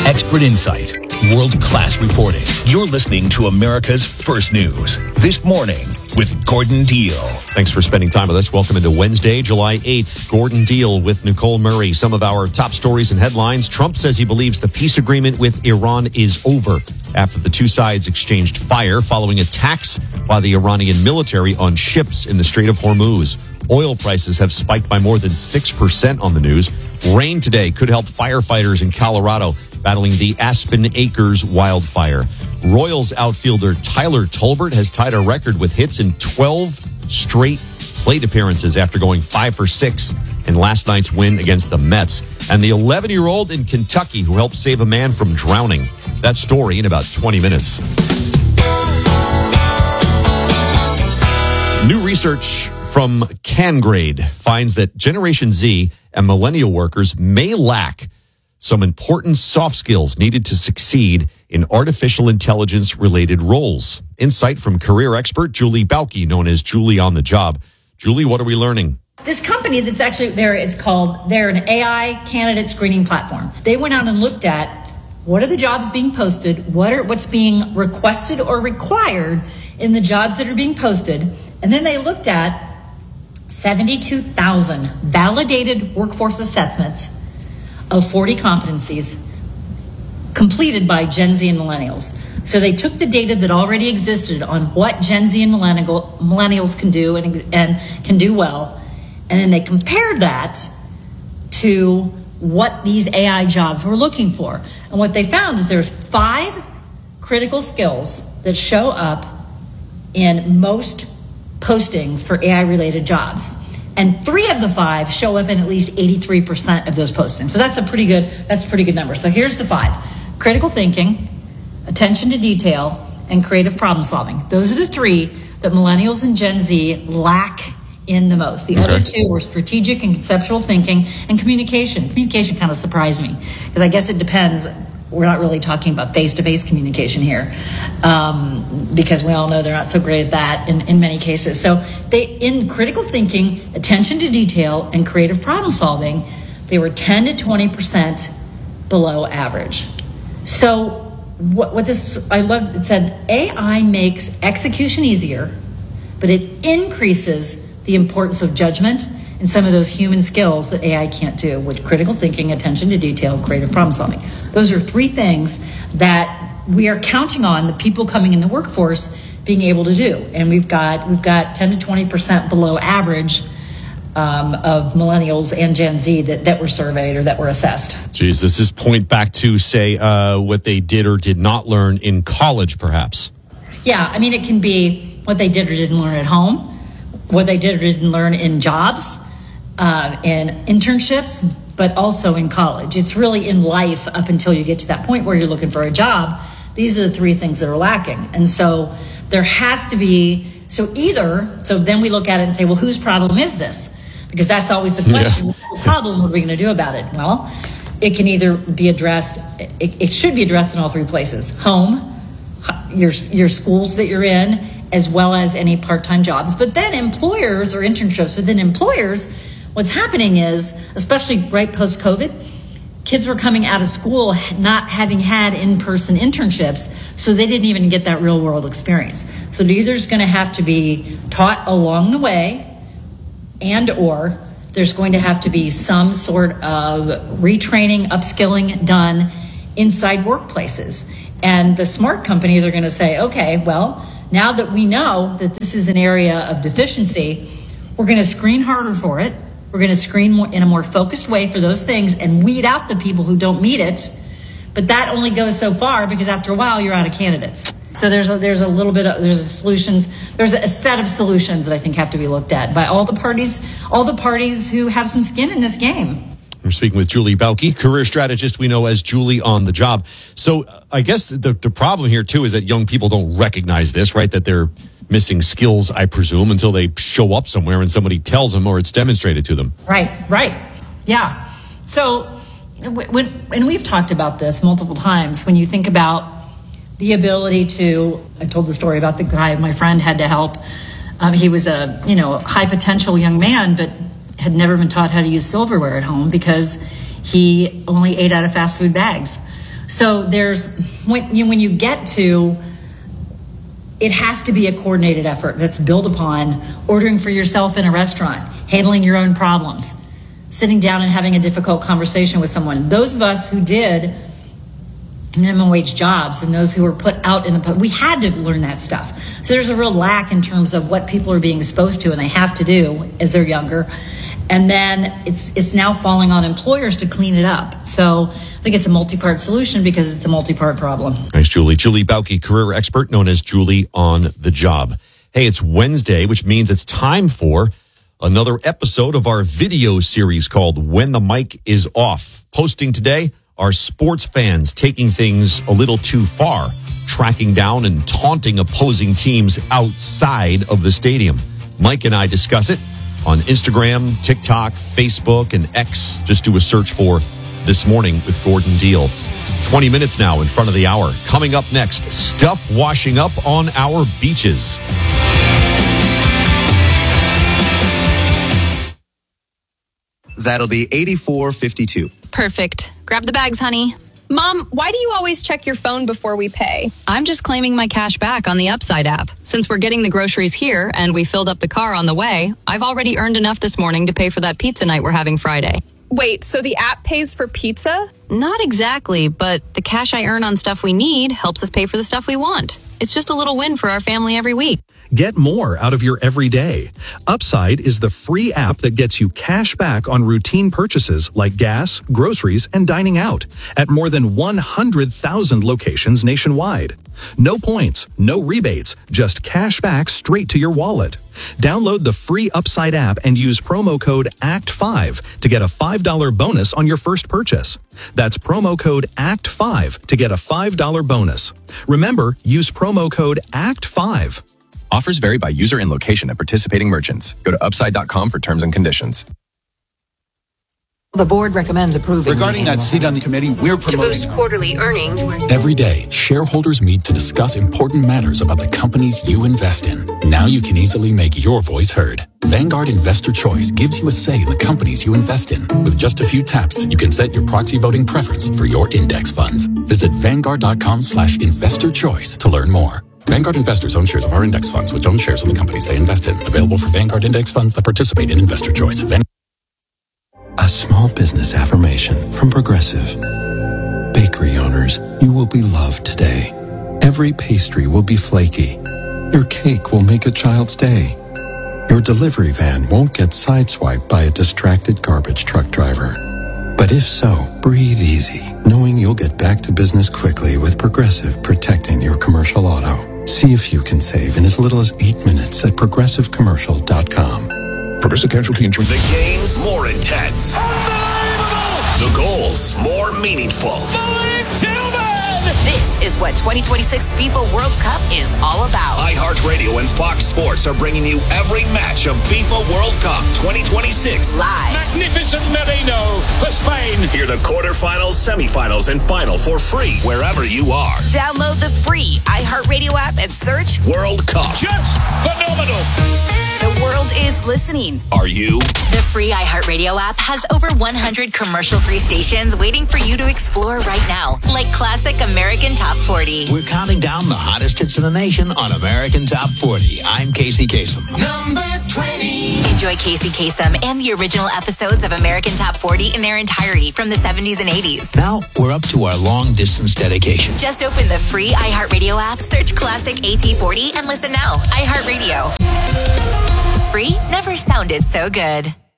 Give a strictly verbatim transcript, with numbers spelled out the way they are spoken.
Expert insight, world-class reporting. You're listening to America's First News. This Morning with Gordon Deal. Thanks for spending time with us. Welcome into Wednesday, July eighth. Gordon Deal with Nicole Murray. Some of our top stories and headlines. Trump says he believes the peace agreement with Iran is over after the two sides exchanged fire following attacks by the Iranian military on ships in the Strait of Hormuz. Oil prices have spiked by more than six percent on the news. Rain today could help firefighters in Colorado battling the Aspen Acres wildfire. Royals outfielder Tyler Tolbert has tied a record with hits in twelve straight plate appearances after going five for six in last night's win against the Mets. And the eleven-year-old in Kentucky who helped save a man from drowning. That story in about twenty minutes. New research from CanGrade finds that Generation Z and millennial workers may lack some important soft skills needed to succeed in artificial intelligence-related roles. Insight from career expert Julie Bauke, known as Julie on the Job. Julie, what are we learning? This company that's actually there, it's called, they're an A I candidate screening platform. They went out and looked at what are the jobs being posted, what are what's being requested or required in the jobs that are being posted, and then they looked at seventy-two thousand validated workforce assessments of forty competencies completed by Gen Z and millennials. So they took the data that already existed on what Gen Z and millennial, millennials can do and, and can do well, and then they compared that to what these A I jobs were looking for. And what they found is there's five critical skills that show up in most postings for A I-related jobs. And three of the five show up in at least eighty-three percent of those postings. So that's a pretty good, that's a pretty good number. So here's the five. Critical thinking, attention to detail, and creative problem solving. Those are the three that millennials and Gen Z lack in the most. The okay. other two were strategic and conceptual thinking and communication. Communication kind of surprised me because I guess it depends. We're not really talking about face-to-face communication here um, because we all know they're not so great at that in, in many cases. So they, in critical thinking, attention to detail, and creative problem solving, they were ten to twenty percent below average. So what, what this, I love, it said A I makes execution easier, but it increases the importance of judgment and some of those human skills that A I can't do, with critical thinking, attention to detail, creative problem solving. Those are three things that we are counting on the people coming in the workforce being able to do. And we've got we've got ten to twenty percent below average um, of millennials and Gen Z that, that were surveyed or that were assessed. Geez, does this point back to, say, uh, what they did or did not learn in college, perhaps? Yeah, I mean, it can be what they did or didn't learn at home, what they did or didn't learn in jobs, Uh, in internships, but also in college. It's really in life up until you get to that point where you're looking for a job. These are the three things that are lacking. And so there has to be, so either, so then we look at it and say, well, whose problem is this? Because that's always the question. Yeah. What's the problem? What are we going to do about it? Well, it can either be addressed, it, it should be addressed in all three places. Home, your, your schools that you're in, as well as any part-time jobs. But then employers or internships within employers, what's happening is, especially right post-COVID, kids were coming out of school not having had in-person internships, so they didn't even get that real-world experience. So it either is going to have to be taught along the way, and or there's going to have to be some sort of retraining, upskilling done inside workplaces. And the smart companies are going to say, okay, well, now that we know that this is an area of deficiency, we're going to screen harder for it. We're going to screen more, in a more focused way for those things and weed out the people who don't meet it. But that only goes so far because after a while you're out of candidates. So there's a, there's a little bit of, there's a solutions, there's a set of solutions that I think have to be looked at by all the parties, all the parties who have some skin in this game. We're speaking with Julie Bauke, career strategist we know as Julie on the Job. So uh, I guess the, the problem here, too, is that young people don't recognize this, right? That they're missing skills, I presume, until they show up somewhere and somebody tells them or it's demonstrated to them. Right, right. Yeah. So when, when we've talked about this multiple times, when you think about the ability to, I told the story about the guy my friend had to help. Um, he was a, you know, high potential young man, but had never been taught how to use silverware at home because he only ate out of fast food bags. So there's, when you, when you get to, it has to be a coordinated effort that's built upon ordering for yourself in a restaurant, handling your own problems, sitting down and having a difficult conversation with someone. Those of us who did minimum wage jobs and those who were put out in the, we had to learn that stuff. So there's a real lack in terms of what people are being exposed to and they have to do as they're younger. And then it's it's now falling on employers to clean it up. So I think it's a multi-part solution because it's a multi-part problem. Thanks, Julie. Julie Bauke, career expert known as Julie on the Job. Hey, it's Wednesday, which means it's time for another episode of our video series called When the Mic is Off. Posting today are sports fans taking things a little too far, tracking down and taunting opposing teams outside of the stadium. Mike and I discuss it on Instagram, TikTok, Facebook, and X. Just do a search for This Morning with Gordon Deal. twenty minutes now in front of the hour. Coming up next, stuff washing up on our beaches. That'll be eighty-four fifty-two. Perfect. Grab the bags, honey. Mom, why do you always check your phone before we pay? I'm just claiming my cash back on the Upside app. Since we're getting the groceries here and we filled up the car on the way, I've already earned enough this morning to pay for that pizza night we're having Friday. Wait, so the app pays for pizza? Not exactly, but the cash I earn on stuff we need helps us pay for the stuff we want. It's just a little win for our family every week. Get more out of your everyday. Upside is the free app that gets you cash back on routine purchases like gas, groceries, and dining out at more than one hundred thousand locations nationwide. No points, no rebates, just cash back straight to your wallet. Download the free Upside app and use promo code A C T five to get a five dollars bonus on your first purchase. That's promo code A C T five to get a five dollars bonus. Remember, use promo code A C T five. Offers vary by user and location at participating merchants. Go to upside dot com for terms and conditions. The board recommends approving. Regarding that seat on the committee, we're promoting. To boost quarterly earnings. Every day, shareholders meet to discuss important matters about the companies you invest in. Now you can easily make your voice heard. Vanguard Investor Choice gives you a say in the companies you invest in. With just a few taps, you can set your proxy voting preference for your index funds. Visit vanguard dot com slash investor choice to learn more. Vanguard investors own shares of our index funds, which own shares of the companies they invest in. Available for Vanguard index funds that participate in Investor Choice. Van- A small business affirmation from Progressive. Bakery owners, you will be loved today. Every pastry will be flaky. Your cake will make a child's day. Your delivery van won't get sideswiped by a distracted garbage truck driver. But if so, breathe easy, knowing you'll get back to business quickly with Progressive protecting your commercial auto. See if you can save in as little as eight minutes at progressive commercial dot com. Progressive Casualty Insurance. The games more intense. Unbelievable! The goals more meaningful. Malik Tillman! This is what twenty twenty-six FIFA World Cup is all about. iHeartRadio and Fox Sports are bringing you every match of FIFA World Cup twenty twenty-six live. Magnificent Merino for Spain. Hear the quarterfinals, semifinals, and final for free wherever you are. Download the free iHeartRadio app and search World Cup. Just phenomenal. The world is listening. Are you? The free iHeartRadio app has over one hundred commercial-free stations waiting for you to explore right now, like classic American Top forty. We're counting down the hottest hits in the nation on American Top forty. I'm Casey Kasem. Number twenty. Enjoy Casey Kasem and the original episodes of American Top forty in their entirety from the seventies and eighties. Now we're up to our long-distance dedication. Just open the free iHeartRadio app, search Classic A T forty, and listen now. iHeartRadio. Free never sounded so good.